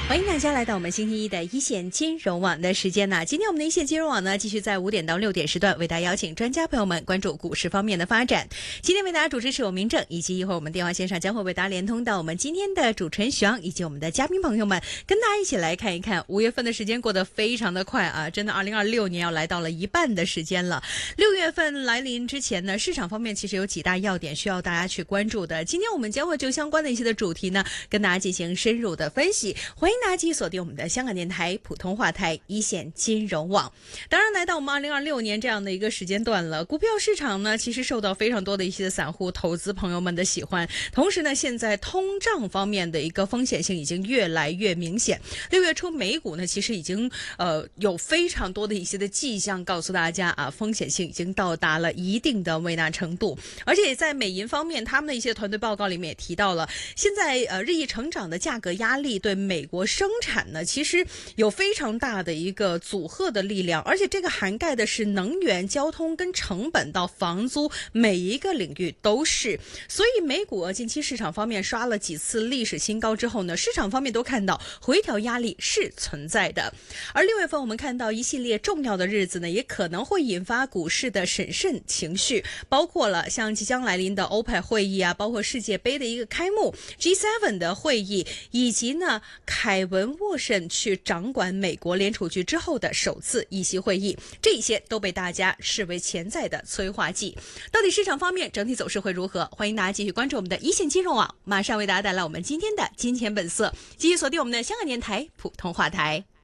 欢迎大家来到我们星期一的一线金融网的时间呢。今天我们的一线金融网呢，继续在5点到6点时段为大家邀请专家朋友们关注股市方面的发展。今天为大家主持是我明正，以及一会儿我们电话线上将会为大家连通到我们今天的主持人徐昂以及我们的嘉宾朋友们，跟大家一起来看一看5月份的时间过得非常的快啊，真的2026年要来到了一半的时间了。6月份来临之前呢，市场方面其实有几大要点需要大家去关注的。今天我们将会就相关的一些的主题呢，跟大家进行深入的分析。欢迎大家继续锁定我们的香港电台普通话台一线金融网。当然来到我们2026年这样的一个时间段了，股票市场呢其实受到非常多的一些散户投资朋友们的喜欢，同时呢现在通胀方面的一个风险性已经越来越明显。6月初美股呢其实已经有非常多的一些的迹象告诉大家啊，风险性已经到达了一定的胃纳程度。而且在美银方面，他们的一些团队报告里面也提到了，现在日益成长的价格压力对美国生产呢其实有非常大的一个阻吓的力量，而且这个涵盖的是能源、交通跟成本到房租，每一个领域都是。所以美股近期市场方面刷了几次历史新高之后呢，市场方面都看到回调压力是存在的。而6月份我们看到一系列重要的日子呢，也可能会引发股市的审慎情绪，包括了像即将来临的 OPEC 会议啊，包括世界杯的一个开幕， G7 的会议，以及呢凯文沃慎去掌管美国联储局之后的首次议息会议，这些都被大家视为潜在的催化剂。到底市场方面整体走势会如何？欢迎大家继续关注我们的一线金融网，马上为大家带来我们今天的金钱本色，继续锁定我们的香港电台普通话台。